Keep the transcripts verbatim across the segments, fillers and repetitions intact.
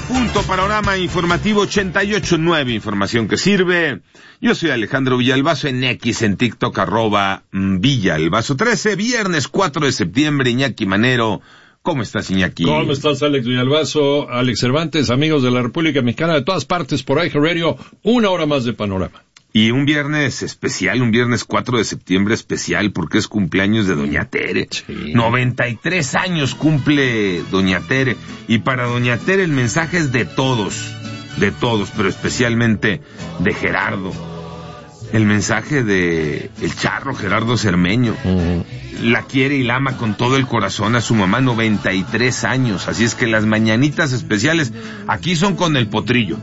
punto, panorama informativo ochenta y ocho punto nueve, información que sirve. Yo soy Alejandro Villalbazo, en X, en TikTok, arroba Villalbazo trece, viernes cuatro de septiembre, Iñaki Manero. ¿Cómo estás, Iñaki? ¿Cómo estás, Alex Villalbazo, Alex Cervantes, amigos de la República Mexicana, de todas partes, por iHeartRadio, una hora más de panorama? Y un viernes especial, un viernes cuatro de septiembre especial, porque es cumpleaños de Doña Tere. Sí. noventa y tres años cumple Doña Tere. Y para Doña Tere el mensaje es de todos, de todos, pero especialmente de Gerardo. El mensaje de el charro Gerardo Cermeño. Uh-huh. La quiere y la ama con todo el corazón a su mamá, noventa y tres años. Así es que las mañanitas especiales aquí son con el potrillo.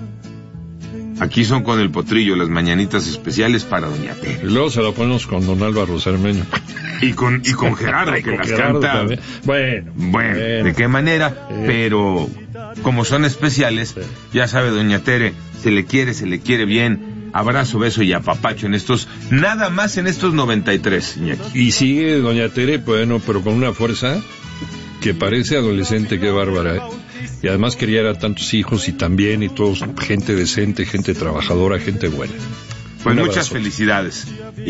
Aquí son con el potrillo las mañanitas especiales para Doña Tere. Y luego se lo ponemos con don Álvaro Cermeño. Y con, y con Gerardo, que las canta. Bueno, bueno, bueno, ¿de qué manera? Eh. Pero como son especiales, sí. Ya sabe Doña Tere, se le quiere, se le quiere bien. Abrazo, beso y apapacho en estos, nada más en estos noventa y tres, Iñaki. Y sigue Doña Tere, bueno, pero con una fuerza que parece adolescente, qué bárbara, ¿eh? Y además quería a tantos hijos y también, y todos, gente decente, gente trabajadora, gente buena. Pues un muchas abrazo. Felicidades.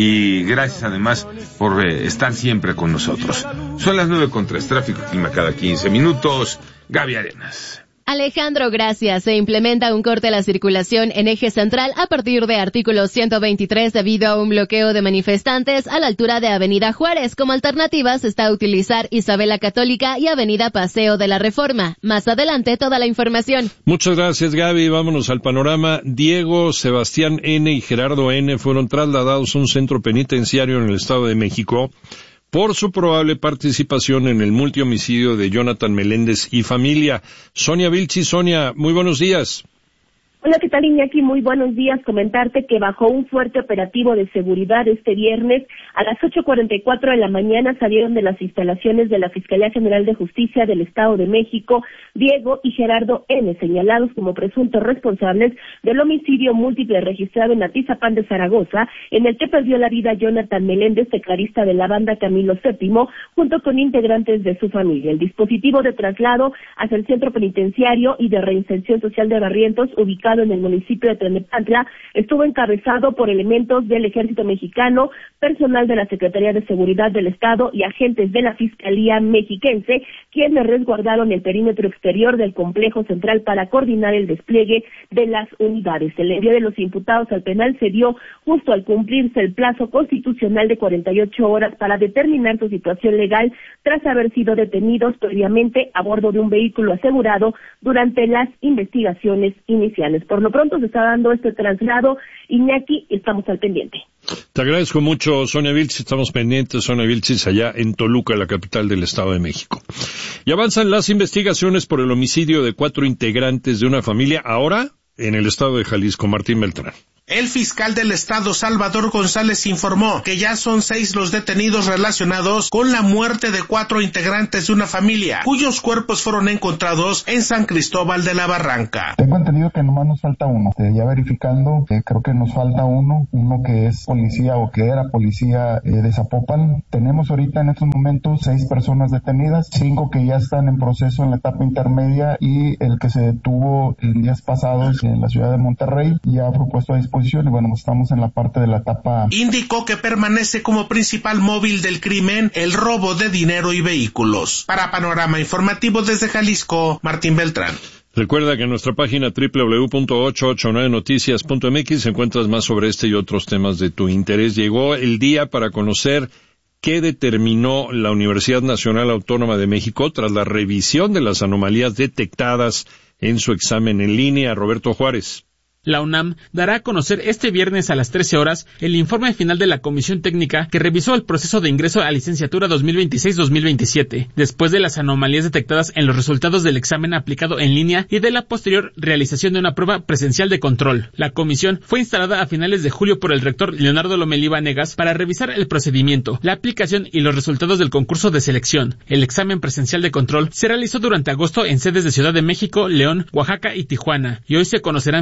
Y gracias además por eh, estar siempre con nosotros. Son las nueve con tres, tráfico clima cada quince minutos. Gaby Arenas. Alejandro, gracias. Se implementa un corte a la circulación en eje central a partir de artículo ciento veintitrés debido a un bloqueo de manifestantes a la altura de Avenida Juárez. Como alternativas está a utilizar Isabela Católica y Avenida Paseo de la Reforma. Más adelante toda la información. Muchas gracias, Gaby. Vámonos al panorama. Diego, Sebastián N. y Gerardo N. fueron trasladados a un centro penitenciario en el Estado de México por su probable participación en el multihomicidio de Jonathan Meléndez y familia. Sonia Vilchi, Sonia, muy buenos días. Hola, ¿qué tal, Iñaki? Muy buenos días. Comentarte que bajo un fuerte operativo de seguridad este viernes, a las ocho cuarenta y cuatro de la mañana salieron de las instalaciones de la Fiscalía General de Justicia del Estado de México Diego y Gerardo N., señalados como presuntos responsables del homicidio múltiple registrado en Atizapán de Zaragoza, en el que perdió la vida Jonathan Meléndez, tecladista de la banda Camilo séptimo, junto con integrantes de su familia. El dispositivo de traslado hacia el Centro Penitenciario y de Reinserción Social de Barrientos, ubicado en el municipio de Tlalnepantla, estuvo encabezado por elementos del Ejército Mexicano, personal de la Secretaría de Seguridad del Estado y agentes de la Fiscalía Mexiquense, quienes resguardaron el perímetro exterior del complejo central para coordinar el despliegue de las unidades. El envío de los imputados al penal se dio justo al cumplirse el plazo constitucional de cuarenta y ocho horas para determinar su situación legal tras haber sido detenidos previamente a bordo de un vehículo asegurado durante las investigaciones iniciales. Por lo pronto se está dando este traslado, Iñaki, estamos al pendiente. Te agradezco mucho, Sonia Vilchis, estamos pendientes, Sonia Vilchis, allá en Toluca, la capital del Estado de México. Y avanzan las investigaciones por el homicidio de cuatro integrantes de una familia, ahora en el estado de Jalisco. Martín Beltrán. El fiscal del estado, Salvador González, informó que ya son seis los detenidos relacionados con la muerte de cuatro integrantes de una familia, cuyos cuerpos fueron encontrados en San Cristóbal de la Barranca. Tengo entendido que nomás nos falta uno. Ya verificando, eh, creo que nos falta uno, uno que es policía o que era policía eh, de Zapopan. Tenemos ahorita en estos momentos seis personas detenidas, cinco que ya están en proceso en la etapa intermedia y el que se detuvo en días pasados en la ciudad de Monterrey ya ha propuesto a disposición. Y bueno, estamos en la parte de la etapa. Indicó que permanece como principal móvil del crimen el robo de dinero y vehículos. Para Panorama Informativo desde Jalisco, Martín Beltrán. Recuerda que en nuestra página doble u doble u doble u punto ochocientos ochenta y nueve noticias punto m x encuentras más sobre este y otros temas de tu interés. Llegó el día para conocer qué determinó la Universidad Nacional Autónoma de México tras la revisión de las anomalías detectadas en su examen en línea. Roberto Juárez. La UNAM dará a conocer este viernes a las trece horas el informe final de la Comisión Técnica que revisó el proceso de ingreso a licenciatura dos mil veintiséis dos mil veintisiete, después de las anomalías detectadas en los resultados del examen aplicado en línea y de la posterior realización de una prueba presencial de control. La comisión fue instalada a finales de julio por el rector Leonardo Lomelí Vanegas para revisar el procedimiento, la aplicación y los resultados del concurso de selección. El examen presencial de control se realizó durante agosto en sedes de Ciudad de México, León, Oaxaca y Tijuana, y hoy se conocerán finalmente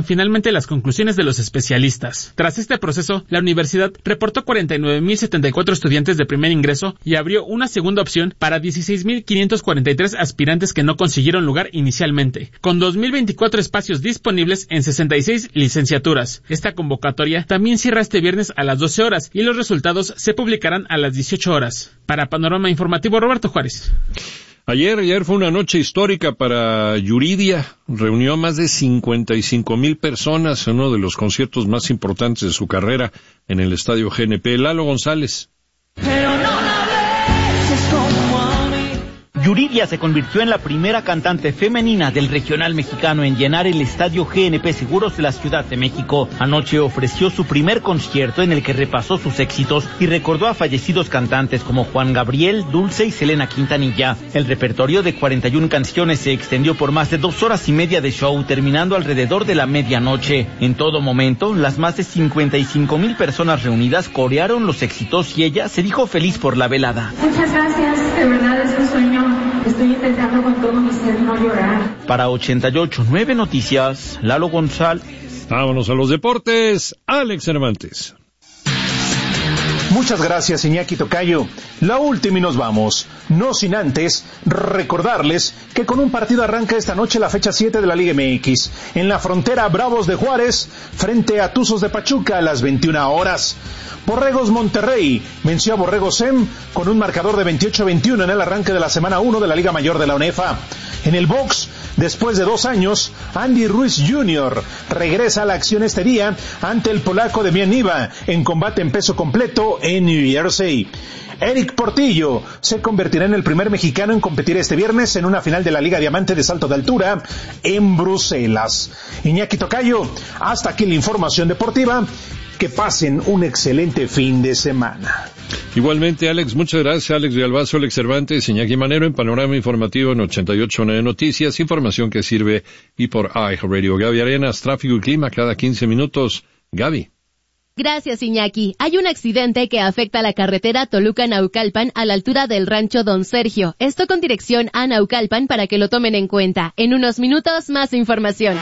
ante las conclusiones de los especialistas. Tras este proceso, la universidad reportó cuarenta y nueve mil setenta y cuatro estudiantes de primer ingreso y abrió una segunda opción para dieciséis mil quinientos cuarenta y tres aspirantes que no consiguieron lugar inicialmente, con dos mil veinticuatro espacios disponibles en sesenta y seis licenciaturas. Esta convocatoria también cierra este viernes a las doce horas y los resultados se publicarán a las dieciocho horas. Para Panorama Informativo, Roberto Juárez. Ayer, ayer fue una noche histórica para Yuridia. Reunió a más de cincuenta y cinco mil personas en uno de los conciertos más importantes de su carrera en el Estadio G N P. Lalo González. Pero no la beses como a mí. Yuridia se convirtió en la primera cantante femenina del regional mexicano en llenar el Estadio G N P Seguros de la Ciudad de México. Anoche ofreció su primer concierto en el que repasó sus éxitos y recordó a fallecidos cantantes como Juan Gabriel, Dulce y Selena Quintanilla. El repertorio de cuarenta y una canciones se extendió por más de dos horas y media de show, terminando alrededor de la medianoche. En todo momento, las más de cincuenta y cinco mil personas reunidas corearon los éxitos y ella se dijo feliz por la velada. Muchas gracias, de verdad es un sueño. Estoy intentando con todo mi ser no llorar. Para ochenta y ocho punto nueve Noticias, Lalo González. Vámonos a los deportes, Alex Cervantes. Muchas gracias, Iñaki Tocayo. La última y nos vamos. No sin antes recordarles que con un partido arranca esta noche la fecha siete de la Liga M X. En la frontera, Bravos de Juárez frente a Tuzos de Pachuca a las veintiuna horas. Borregos Monterrey venció a Borregos Sem con un marcador de veintiocho a veintiuno en el arranque de la semana uno de la Liga Mayor de la UNEFA. En el box, después de dos años, Andy Ruiz junior regresa a la acción este día ante el polaco Demian Iva en combate en peso completo en New Jersey. Eric Portillo se convertirá en el primer mexicano en competir este viernes en una final de la Liga Diamante de salto de altura en Bruselas. Iñaki Tocayo, hasta aquí la información deportiva. Que pasen un excelente fin de semana. Igualmente, Alex, muchas gracias. Alex Villalbazo, Alex Cervantes, Iñaki Manero en Panorama Informativo en ochenta y ocho punto nueve Noticias, información que sirve y por iHeartRadio. Gaby Arenas, tráfico y clima cada quince minutos. Gaby. Gracias, Iñaki. Hay un accidente que afecta a la carretera Toluca-Naucalpan a la altura del rancho Don Sergio. Esto con dirección a Naucalpan para que lo tomen en cuenta. En unos minutos, más información.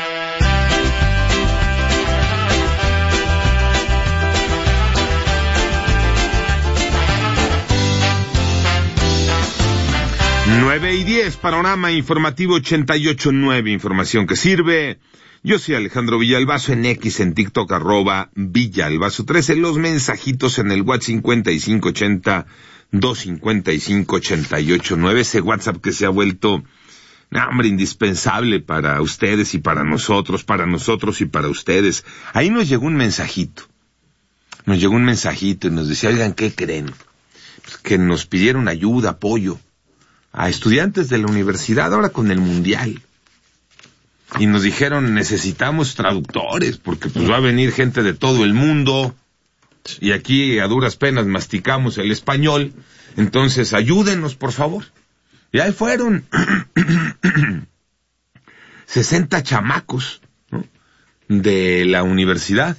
Nueve y diez, Panorama Informativo ochenta y ocho punto nueve, información que sirve. Yo soy Alejandro Villalbazo en X, en TikTok, arroba Villalbazo trece, los mensajitos en el WhatsApp cincuenta y cinco ochenta, doscientos cincuenta y cinco, ochenta y ocho nueve, ese WhatsApp que se ha vuelto, nah, hombre, indispensable para ustedes y para nosotros, para nosotros y para ustedes. Ahí nos llegó un mensajito, nos llegó un mensajito y nos decía, oigan, ¿qué creen? Pues que nos pidieron ayuda, apoyo a estudiantes de la universidad ahora con el mundial. Y nos dijeron, necesitamos traductores, porque pues va a venir gente de todo el mundo, y aquí a duras penas masticamos el español, entonces ayúdenos, por favor. Y ahí fueron sesenta chamacos, ¿no?, de la universidad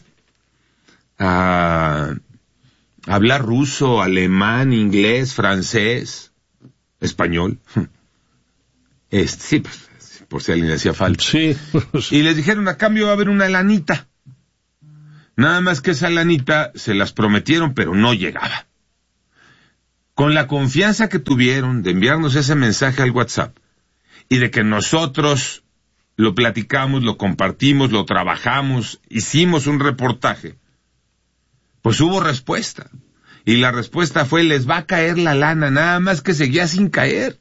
a hablar ruso, alemán, inglés, francés, español. Este, sí, pues, por si a alguien le hacía falta. Sí. Y les dijeron, a cambio va a haber una lanita. Nada más que esa lanita se las prometieron, pero no llegaba. Con la confianza que tuvieron de enviarnos ese mensaje al WhatsApp y de que nosotros lo platicamos, lo compartimos, lo trabajamos, hicimos un reportaje, pues hubo respuesta. Y la respuesta fue, les va a caer la lana, nada más que seguía sin caer.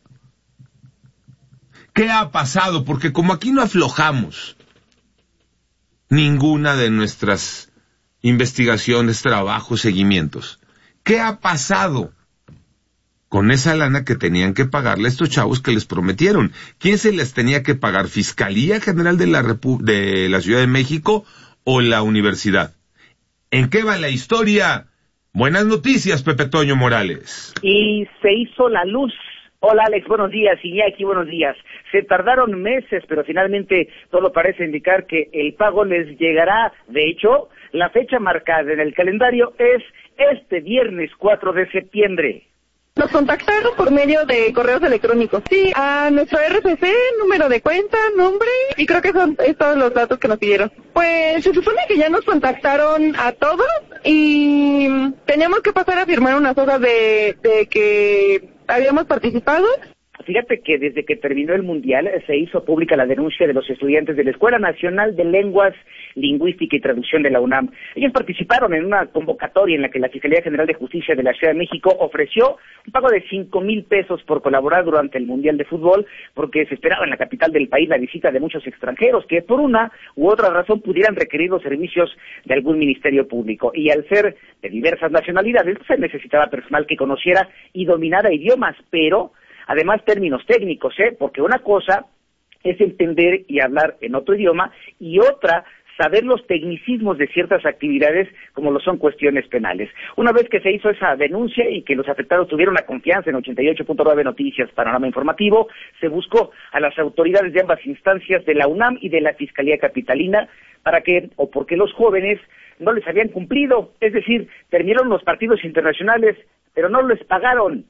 ¿Qué ha pasado? Porque como aquí no aflojamos ninguna de nuestras investigaciones, trabajos, seguimientos, ¿qué ha pasado con esa lana que tenían que pagarle a estos chavos que les prometieron? ¿Quién se les tenía que pagar? ¿Fiscalía General de la Repu- de la Ciudad de México o la universidad? ¿En qué va la historia? Buenas noticias, Pepe Toño Morales. Y se hizo la luz. Hola, Alex, buenos días. Iñaki, buenos días. Se tardaron meses, pero finalmente todo parece indicar que el pago les llegará. De hecho, la fecha marcada en el calendario es este viernes cuatro de septiembre. Nos contactaron por medio de correos electrónicos. Sí, a nuestro R F C, número de cuenta, nombre, y creo que son todos los datos que nos pidieron. Pues se supone que ya nos contactaron a todos y teníamos que pasar a firmar unas hojas de, de que habíamos participado. Fíjate que desde que terminó el Mundial se hizo pública la denuncia de los estudiantes de la Escuela Nacional de Lenguas, Lingüística y Traducción de la UNAM. Ellos participaron en una convocatoria en la que la Fiscalía General de Justicia de la Ciudad de México ofreció un pago de cinco mil pesos por colaborar durante el Mundial de Fútbol, porque se esperaba en la capital del país la visita de muchos extranjeros que por una u otra razón pudieran requerir los servicios de algún ministerio público. Y al ser de diversas nacionalidades, se necesitaba personal que conociera y dominara idiomas, pero además términos técnicos, ¿eh? Porque una cosa es entender y hablar en otro idioma y otra saber los tecnicismos de ciertas actividades como lo son cuestiones penales. Una vez que se hizo esa denuncia y que los afectados tuvieron la confianza en ochenta y ocho punto nueve Noticias, Panorama Informativo, se buscó a las autoridades de ambas instancias de la UNAM y de la Fiscalía Capitalina para que, o porque los jóvenes no les habían cumplido, es decir, terminaron los partidos internacionales, pero no les pagaron.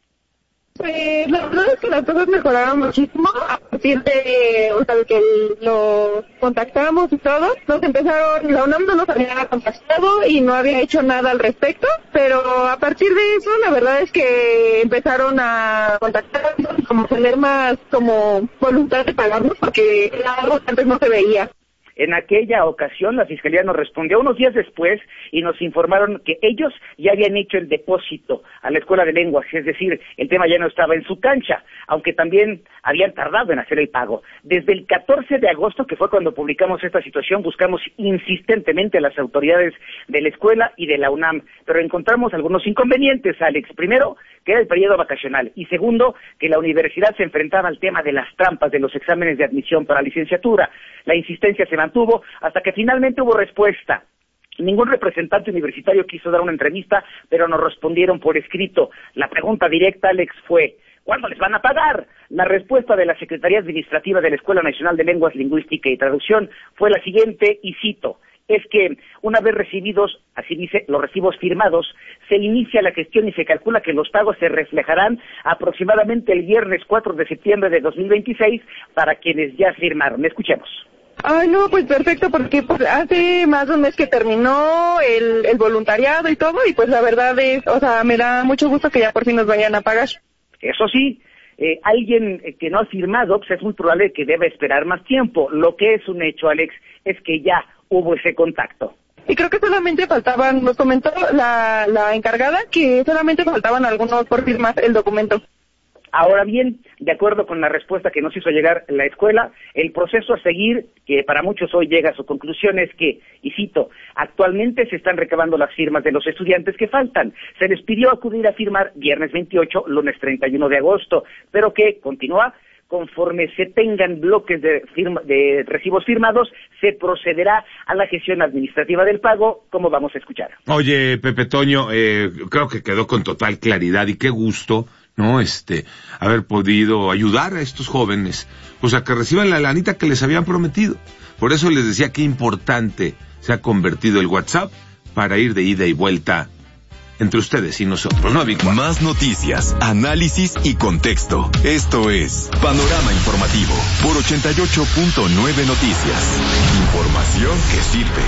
Pues la verdad es que las cosas mejoraron muchísimo a partir de, o sea, de que los contactamos y todo. Nos empezaron, la UNAM no nos había contactado y no había hecho nada al respecto, pero a partir de eso la verdad es que empezaron a contactarnos y como tener más como voluntad de pagarnos porque algo que antes no se veía. En aquella ocasión la Fiscalía nos respondió unos días después y nos informaron que ellos ya habían hecho el depósito a la Escuela de Lenguas, es decir, el tema ya no estaba en su cancha, aunque también habían tardado en hacer el pago. Desde el catorce de agosto, que fue cuando publicamos esta situación, buscamos insistentemente a las autoridades de la escuela y de la UNAM, pero encontramos algunos inconvenientes, Alex. Primero, que era el periodo vacacional, y segundo, que la universidad se enfrentaba al tema de las trampas de los exámenes de admisión para licenciatura. La insistencia se mantuvo hasta que finalmente hubo respuesta. Ningún representante universitario quiso dar una entrevista, pero nos respondieron por escrito. La pregunta directa, Alex, fue: ¿cuándo les van a pagar? La respuesta de la Secretaría Administrativa de la Escuela Nacional de Lenguas, Lingüística y Traducción fue la siguiente, y cito: es que una vez recibidos, así dice, los recibos firmados, se inicia la gestión y se calcula que los pagos se reflejarán aproximadamente el viernes cuatro de septiembre de dos mil veintiséis para quienes ya firmaron. Escuchemos. Ay, no, pues perfecto, porque pues, hace más de un mes que terminó el, el voluntariado y todo, y pues la verdad es, o sea, me da mucho gusto que ya por fin nos vayan a pagar. Eso sí, eh, alguien que no ha firmado, pues es muy probable que deba esperar más tiempo. Lo que es un hecho, Alex, es que ya hubo ese contacto. Y creo que solamente faltaban, nos comentó la, la encargada, que solamente faltaban algunos por firmar el documento. Ahora bien, de acuerdo con la respuesta que nos hizo llegar la escuela, el proceso a seguir, que para muchos hoy llega a su conclusión, es que, y cito, actualmente se están recabando las firmas de los estudiantes que faltan. Se les pidió acudir a firmar viernes veintiocho, lunes treinta y uno de agosto, pero que, continúa, conforme se tengan bloques de, firma, de recibos firmados, se procederá a la gestión administrativa del pago, como vamos a escuchar. Oye, Pepe Toño, eh, creo que quedó con total claridad y qué gusto, ¿no? Este, haber podido ayudar a estos jóvenes, pues a que reciban la lanita que les habían prometido. Por eso les decía qué importante se ha convertido el WhatsApp para ir de ida y vuelta entre ustedes y nosotros, ¿no? Más noticias, análisis y contexto. Esto es Panorama Informativo por ochenta y ocho punto nueve Noticias. Información que sirve.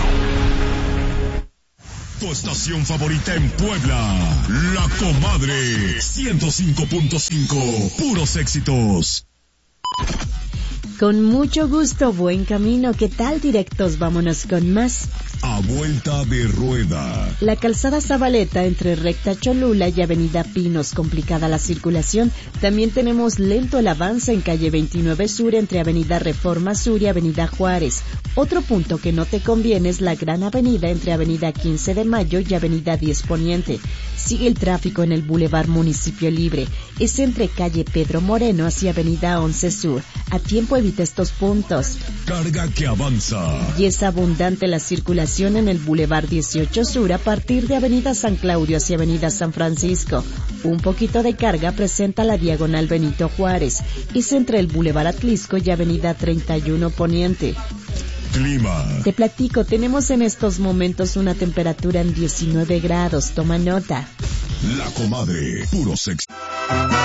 Tu estación favorita en Puebla, La Comadre, ciento cinco punto cinco, puros éxitos. Con mucho gusto, buen camino. ¿Qué tal, directos? Vámonos con más. A vuelta de rueda. La calzada Zabaleta entre Recta Cholula y Avenida Pinos, complicada la circulación. También tenemos lento el avance en calle veintinueve Sur entre Avenida Reforma Sur y Avenida Juárez. Otro punto que no te conviene es la Gran Avenida entre Avenida quince de Mayo y Avenida diez Poniente. Sigue el tráfico en el Boulevard Municipio Libre. Es entre calle Pedro Moreno hacia Avenida once Sur. A tiempo evita estos puntos. Carga que avanza. Y es abundante la circulación en el Boulevard dieciocho Sur a partir de Avenida San Claudio hacia Avenida San Francisco. Un poquito de carga presenta la diagonal Benito Juárez. Es entre el Boulevard Atlisco y Avenida treinta y uno Poniente. Clima. Te platico, tenemos en estos momentos una temperatura en diecinueve grados, toma nota. La Comadre, puro sexo.